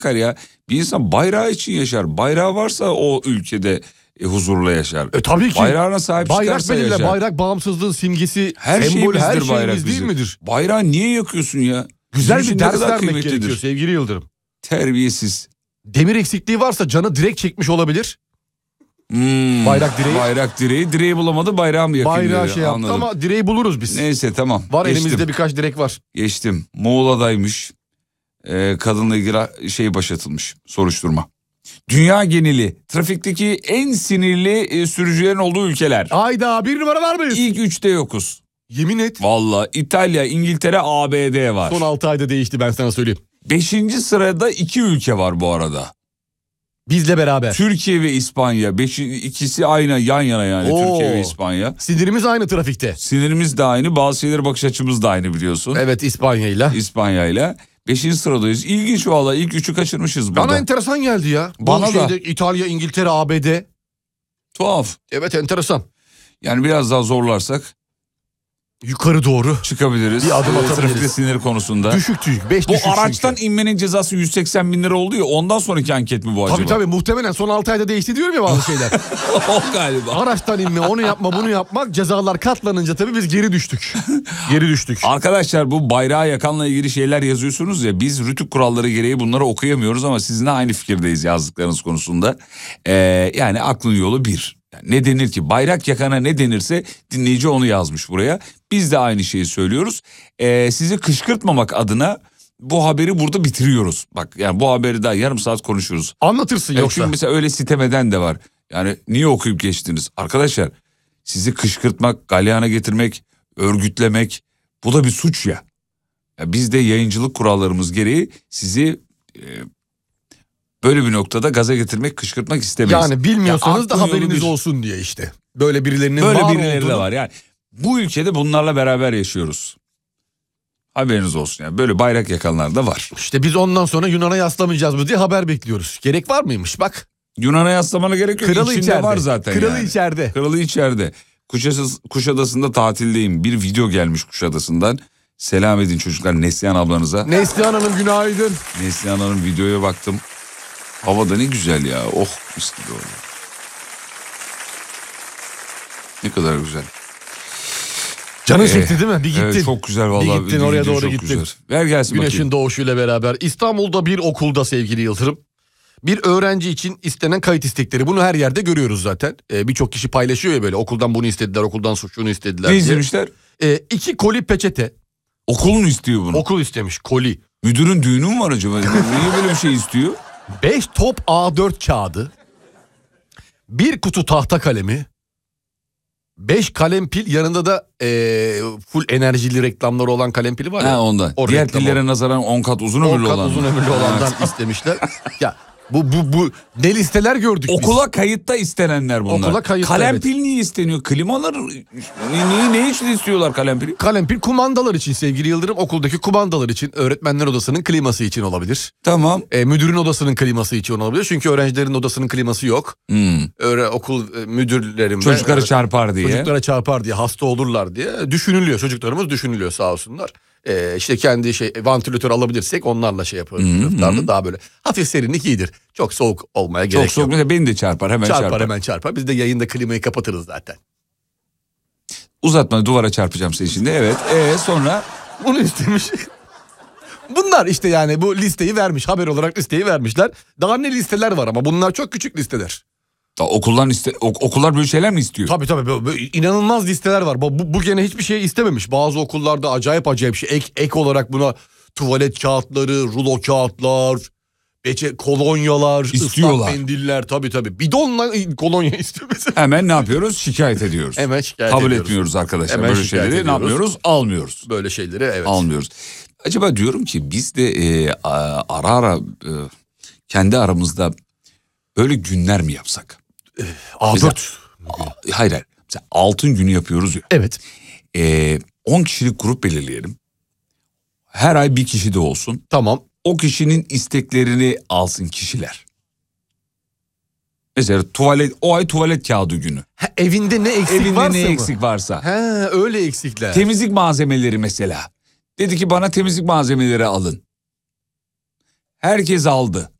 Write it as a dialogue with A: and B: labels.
A: bakar ya. Bir insan bayrağı için yaşar. Bayrağı varsa o ülkede huzurla yaşar.
B: Tabii ki.
A: Bayrağına sahip çıkarsa
B: belirle,
A: yaşar.
B: bayrak bağımsızlığın simgesi,
A: her
B: sembol, her
A: şeyimizdir bayrak
B: şeyimiz değil
A: bizim.
B: midir?
A: Bayrağı niye yakıyorsun ya?
B: Güzel
A: Bizim
B: bir
A: için ne
B: ders
A: kadar
B: vermek
A: kıymetlidir.
B: gerekiyor sevgili Yıldırım.
A: Terbiyesiz.
B: Demir eksikliği varsa canı direkt çekmiş olabilir. Bayrak direği.
A: Direği bulamadı, bayrağı mı yakıyor?
B: Bayrağı şey yaptı
A: Anladım.
B: ama direği buluruz biz.
A: Neyse tamam.
B: Var
A: Geçtim.
B: elimizde birkaç direk var.
A: Geçtim. Muğla'daymış. Kadınla ilgili başlatılmış. Soruşturma. Dünya geneli trafikteki en sinirli sürücülerin olduğu ülkeler.
B: Hayda, bir numara var mıyız?
A: İlk 3'te yokuz.
B: Yemin et.
A: Vallahi İtalya, İngiltere, ABD var.
B: Son 6 ayda değişti, ben sana söyleyeyim.
A: 5. sırada 2 ülke var bu arada.
B: Bizle beraber.
A: Türkiye ve İspanya. İkisi aynı, yan yana yani. Türkiye ve İspanya.
B: Sinirimiz aynı trafikte.
A: Sinirimiz de aynı, bazı şeylere bakış açımız da aynı biliyorsun.
B: Evet, İspanya'yla.
A: 5. sıradayız. İlginç vallahi, ilk 3'ü kaçırmışız burada.
B: Bana enteresan geldi ya.
A: Bana da.
B: İtalya, İngiltere, ABD.
A: Tuhaf.
B: Evet, enteresan.
A: Yani biraz daha zorlarsak
B: yukarı doğru
A: çıkabiliriz.
B: Bir adım atabiliriz.
A: Trafikte sinir konusunda.
B: Düşük. 5
A: bu
B: düşük
A: araçtan inmenin cezası 180 bin lira oldu ya, ondan sonraki anket mi bu acaba?
B: Tabii muhtemelen son 6 ayda değişti diyorum ya bazı şeyler.
A: O galiba.
B: Araçtan inme, onu yapma, bunu yapmak, cezalar katlanınca tabii biz geri düştük.
A: Arkadaşlar, bu bayrağı yakanla ilgili şeyler yazıyorsunuz ya, biz rütük kuralları gereği bunları okuyamıyoruz ama sizinle aynı fikirdeyiz yazdıklarınız konusunda. Yani aklın yolu bir. Yani ne denir ki? Bayrak yakana ne denirse dinleyici onu yazmış buraya. Biz de aynı şeyi söylüyoruz. Sizi kışkırtmamak adına bu haberi burada bitiriyoruz. Bak yani bu haberi daha yarım saat konuşuruz.
B: Anlatırsın yoksa.
A: Çünkü mesela öyle sitem eden de var. Yani niye okuyup geçtiniz? Arkadaşlar, sizi kışkırtmak, galyana getirmek, örgütlemek, bu da bir suç ya. Biz de yayıncılık kurallarımız gereği sizi böyle bir noktada gaza getirmek, kışkırtmak istemeyiz.
B: Yani bilmiyorsanız da haberiniz
A: bir
B: olsun diye işte. Böyle birilerinin
A: böyle
B: var
A: birileri
B: olduğunu...
A: de var yani. Bu ülkede bunlarla beraber yaşıyoruz. Haberiniz olsun yani. Böyle bayrak yakanlar da var.
B: İşte biz ondan sonra Yunan'a yaslamayacağız mı diye haber bekliyoruz. Gerek var mıymış bak.
A: Yunan'a yaslamana gerek yok.
B: Kralı
A: İçinde
B: içeride.
A: var zaten.
B: Kralı
A: yani.
B: içeride.
A: Kralı içeride. Kuşadası'nda tatildeyim. Bir video gelmiş Kuşadası'ndan. Selam edin çocuklar Neslihan ablanıza.
B: Neslihan Hanım günaydın.
A: Neslihan Hanım videoya baktım. Havada ne güzel ya. Oh mis gibi oldu. Ne kadar güzel.
B: Canın çekti değil mi? Bir gittin.
A: Evet, çok güzel vallahi.
B: Bir gittin oraya doğru gittin.
A: Güzel. Ver gelsin
B: Güneşin
A: bakayım.
B: doğuşuyla beraber İstanbul'da bir okulda sevgili Yıldırım. Bir öğrenci için istenen kayıt istekleri. Bunu her yerde görüyoruz zaten. Birçok kişi paylaşıyor ya böyle, okuldan bunu istediler, okuldan şunu istediler
A: Ne
B: diye.
A: istemişler?
B: 2 koli peçete.
A: Okul mu istiyor bunu?
B: Okul istemiş, koli.
A: Müdürün düğünü mü var acaba? Niye böyle bir şey istiyor?
B: 5 top A4 kağıdı. 1 kutu tahta kalemi. 5 kalem pil, yanında da full enerjili reklamları olan kalem pili var ya.
A: Ha, ondan. Diğer pillere nazaran 10 kat uzun ömürlü olan.
B: 10 kat uzun ömürlü olandan istemişler. Ya bu ne listeler gördük biz.
A: Okula kayıtta istenenler bunlar.
B: Okula kayıtta,
A: kalem
B: evet.
A: pil niye isteniyor? Klimalar ne için istiyorlar kalem pili?
B: Kalem pil kumandalar için sevgili Yıldırım, okuldaki kumandalar için, öğretmenler odasının kliması için olabilir.
A: Tamam.
B: Müdürün odasının kliması için olabilir. Çünkü öğrencilerin odasının kliması yok. Okul müdürlerin
A: çocuklara çarpar diye.
B: Çocuklara çarpar diye, hasta olurlar diye düşünülüyor. Çocuklarımız düşünülüyor sağ olsunlar. İşte kendi vantilatör alabilirsek onlarla şey yaparız. Daha böyle hafif serinlik iyidir. Çok soğuk olmaya gerek yok.
A: Çok soğuk mesela beni de çarpar, hemen çarpar.
B: Hemen çarpar. Biz de yayında klimayı kapatırız zaten.
A: Uzatma, duvara çarpacağım seni şimdi. Evet. Sonra?
B: Bunu istemiş. Bunlar işte yani bu listeyi vermiş. Haber olarak listeyi vermişler. Daha ne listeler var ama bunlar çok küçük listeler.
A: Okullar böyle şeyler mi istiyor?
B: Tabii böyle inanılmaz listeler var. Bu gene hiçbir şey istememiş. Bazı okullarda acayip şey. Ek olarak buna tuvalet kağıtları, rulo kağıtlar, kolonyalar,
A: İstiyorlar.
B: ıslak mendiller, tabii. Bidonla kolonya istiyor mesela.
A: Hemen ne yapıyoruz? Şikayet ediyoruz.
B: Hemen şikayet
A: Kabul
B: ediyoruz.
A: etmiyoruz arkadaşlar.
B: Hemen
A: böyle
B: şikayet
A: şeyleri
B: ediyoruz.
A: ne yapmıyoruz? Almıyoruz.
B: Böyle şeyleri evet.
A: Almıyoruz. Acaba diyorum ki biz de ara kendi aramızda böyle günler mi yapsak?
B: A4.
A: Hayır. Mesela altın günü yapıyoruz ya.
B: Evet.
A: 10 kişilik grup belirleyelim. Her ay bir kişi de olsun.
B: Tamam.
A: O kişinin isteklerini alsın kişiler. Mesela o ay tuvalet kağıdı günü.
B: Evinde ne eksik varsa. Öyle eksikler.
A: Temizlik malzemeleri mesela. Dedi ki bana temizlik malzemeleri alın. Herkes aldı.